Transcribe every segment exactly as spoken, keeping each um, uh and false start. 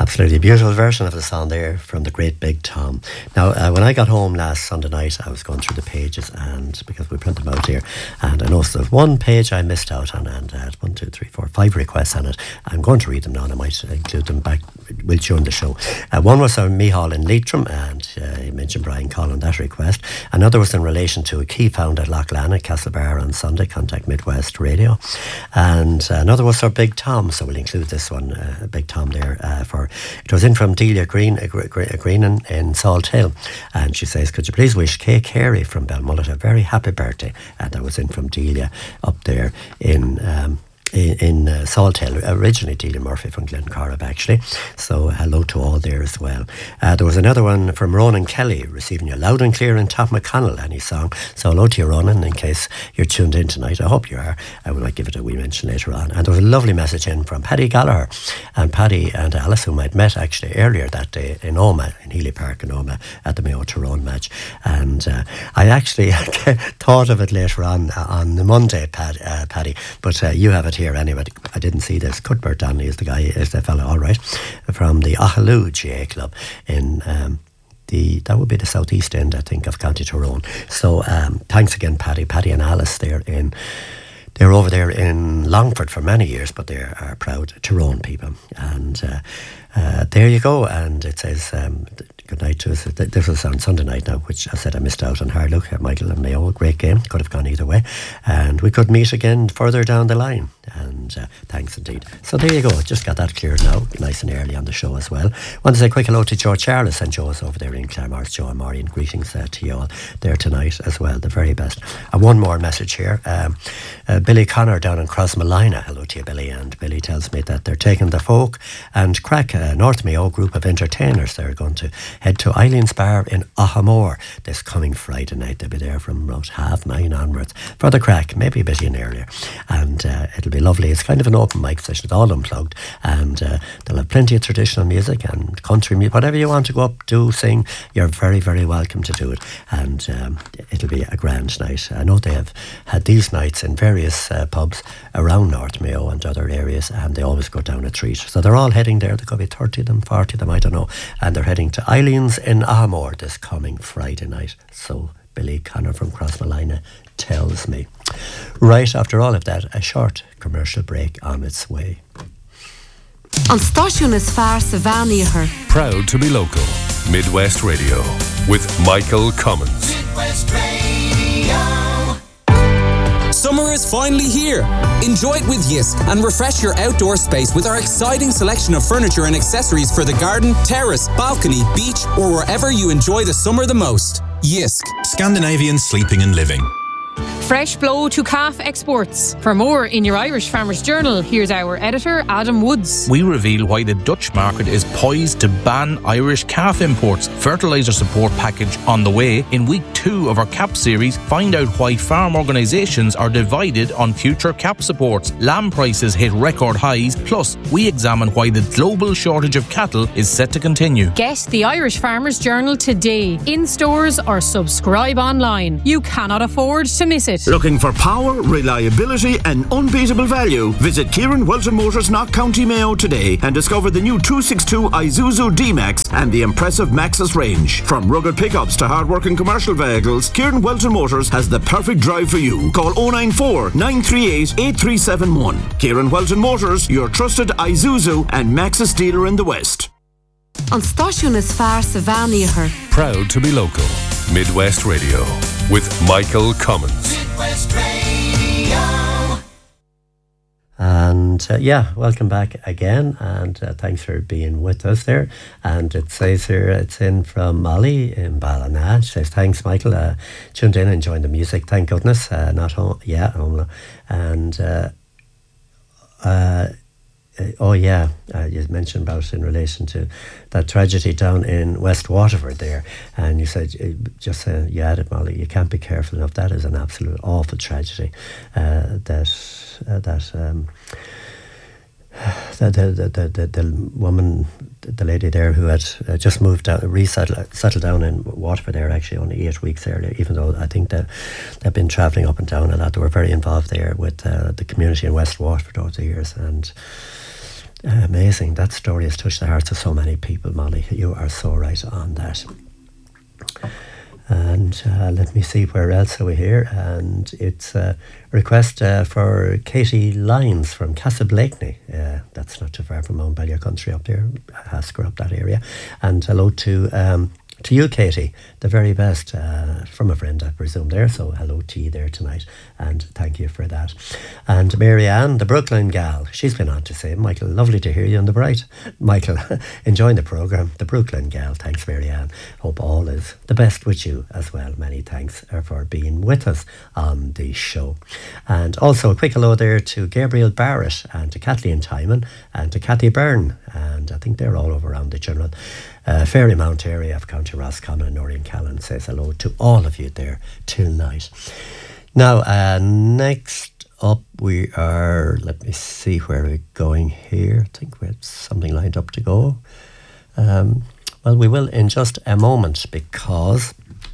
Absolutely beautiful version of the song there from the great Big Tom. Now, uh, when I got home last Sunday night, I was going through the pages, and because we print them out here, and I noticed there's one page I missed out on, and I had one, two, three, four, five requests on it. I'm going to read them now, and I might include them back with you on the show. Uh, one was on Mihal in Leitrim, and uh, he mentioned Brian Call on that request. Another was in relation to a key found at Loughlane at Castlebar on Sunday, Contact Midwest Radio. And another was for Big Tom, so we'll include this one, uh, Big Tom there, uh, for it was in from Delia Green, uh, Green in, in Salt Hill, and she says, could you please wish Kay Carey from Belmullet a very happy birthday? And that was in from Delia up there in um, in, in uh, Salt Hill, originally Delia Murphy from Glencorrib actually, so hello to all there as well. Uh, there was another one from Ronan Kelly, receiving you loud and clear in Top McConnell, any song, so hello to you, Ronan, in case you're tuned in tonight. I hope you are. I will give it a wee mention later on. And there was a lovely message in from Paddy Gallagher, and Paddy and Alice, whom I'd met actually earlier that day in Oma, in Healy Park in Oma, at the Mayo Tyrone match, and uh, I actually thought of it later on uh, on the Monday, Pad, uh, Paddy, but uh, you have it here anyway. I didn't see this. Cuthbert Donnelly is the guy, is the fellow, all right, from the Ahaloo G A Club in um, the, that would be the southeast end, I think, of County Tyrone. So um, thanks again, Paddy. Paddy and Alice there in They're over there in Longford for many years, but they are proud Tyrone people. And uh, uh, there you go. And it says, um, good night to us. This was on Sunday night now, which I said I missed out on Harlook at Michael and Mayo. Great game. Could have gone either way. And we could meet again further down the line. And uh, thanks indeed. So there you go. Just got that cleared now, nice and early on the show as well. Want to say a quick hello to Joe Charles and Joe's over there in Claremont. Joe and Maureen, greetings uh, to you all there tonight as well. The very best. And one more message here. Um, uh, Billy Connor down in Crossmalina. Hello to you, Billy. And Billy tells me that they're taking the folk and crack a North Mayo group of entertainers. They're going to head to Eileen's Bar in Ahamore this coming Friday night. They'll be there from about half nine onwards for the crack, maybe a bit in earlier. And uh, it'll be lovely. It's kind of an open mic session. It's all unplugged, and uh, they'll have plenty of traditional music and country music. Whatever you want to go up, do, sing, you're very, very welcome to do it. And um, it'll be a grand night. I know they have had these nights in various uh, pubs around North Mayo and other areas, and they always go down a treat. So they're all heading there. There could be thirty of them, forty of them, I don't know. And they're heading to Eileen's in Ahamore this coming Friday night. So Billy Connor from Crossmalina tells me. Right after all of that, a short commercial break on its way. On Stáisiún is fearr sa bhean. Proud to be local. Midwest Radio with Michael Cummins. Midwest Radio. Summer is finally here. Enjoy it with Yisk and refresh your outdoor space with our exciting selection of furniture and accessories for the garden, terrace, balcony, beach, or wherever you enjoy the summer the most. Yisk. Scandinavian sleeping and living. Fresh blow to calf exports. For more in your Irish Farmers Journal, here's our editor, Adam Woods. We reveal why the Dutch market is poised to ban Irish calf imports. Fertiliser support package on the way. In week two of our CAP series, find out why farm organisations are divided on future CAP supports. Lamb prices hit record highs. Plus, we examine why the global shortage of cattle is set to continue. Get the Irish Farmers Journal today, in stores or subscribe online. You cannot afford to miss it. Looking for power, reliability and unbeatable value? Visit Kieran Welton Motors, Knock County Mayo today and discover the new two sixty-two Isuzu D-Max and the impressive Maxus range. From rugged pickups to hard-working commercial vehicles, Kieran Welton Motors has the perfect drive for you. Call oh nine four, nine three eight, eight three seven one. Kieran Welton Motors, your trusted Isuzu and Maxus dealer in the West. On Stáisiún is fearr sa bhean. Proud to be local. Midwest Radio with Michael Cummins. Midwest Radio. And uh, yeah, welcome back again, and uh, thanks for being with us there. And it says here, it's in from Molly in Ballina. She says, thanks, Michael. Uh, tuned in, enjoying the music. Thank goodness. Uh, not home, yeah, home. And uh, uh, oh yeah, uh, you mentioned about in relation to that tragedy down in West Waterford there, and you said, just uh, you added, Molly, you can't be careful enough. That is an absolute awful tragedy. Uh, that uh, that um, the, the, the, the, the woman, the lady there who had uh, just moved out, resettled settled down in Waterford there, actually only eight weeks earlier, even though I think that they've been travelling up and down a lot. They were very involved there with uh, the community in West Waterford over the years, and Amazing. That story has touched the hearts of so many people, Molly. You are so right on that. And uh, let me see, where else are we here? And it's a request uh, for Katie Lyons from Castleblakeney. Uh, that's not too far from Mount Balliol Country up there, Hasker up that area. And hello to um, to you, Katie, the very best uh, from a friend, I presume, there. So hello to you there tonight, and thank you for that. And Mary Ann, the Brooklyn gal, she's been on to say, Michael, lovely to hear you on the bright. Michael, enjoying the programme, the Brooklyn gal. Thanks, Mary Ann. Hope all is the best with you as well. Many thanks for being with us on the show. And also a quick hello there to Gabriel Barrett and to Kathleen Timon and to Kathy Byrne. And I think they're all over around the general uh, Fairymount area of County Roscommon. And Noreen Callan says hello to all of you there tonight. Now, uh, next up we are, let me see where we're going here. I think we have something lined up to go. Um, well, we will in just a moment, because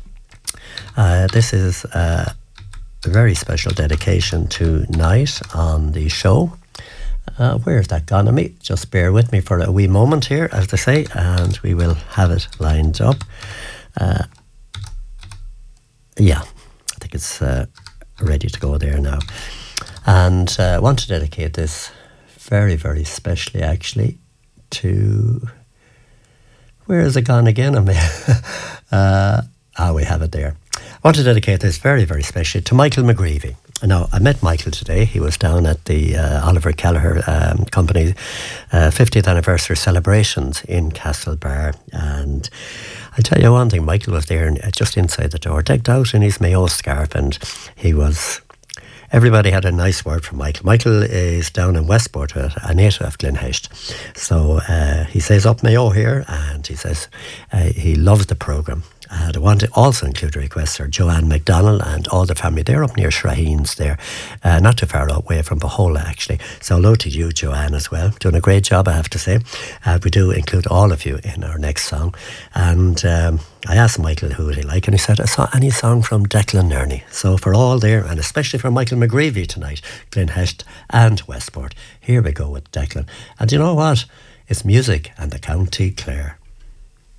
uh, this is uh, a very special dedication tonight on the show. Uh, where's that gone? I mean, just bear with me for a wee moment here, as they say, and we will have it lined up. Uh, yeah, I think it's uh, ready to go there now. And uh, I want to dedicate this very, very specially, actually, to... Where is it gone again? I mean, uh, ah, we have it there. I want to dedicate this very, very specially to Michael McGreevy. Now, I met Michael today. He was down at the uh, Oliver Kelleher um, Company uh, fiftieth anniversary celebrations in Castlebar. And I'll tell you one thing, Michael was there and, uh, just inside the door, decked out in his Mayo scarf, and he was... Everybody had a nice word for Michael. Michael is down in Westport, a native of Glenhest. So uh, he says up Mayo here, and he says uh, he loves the programme. And I want to also include a request for Joanne McDonald and all the family. They're up near Shraheens there, uh, not too far away from Bahola, actually. So hello to you, Joanne, as well. Doing a great job, I have to say. Uh, we do include all of you in our next song. And um, I asked Michael who would he like, and he said, I saw any song from Declan Nerney. So for all there, and especially for Michael McGreevy tonight, Glenhest and Westport, here we go with Declan. And you know what? It's music and the County Clare.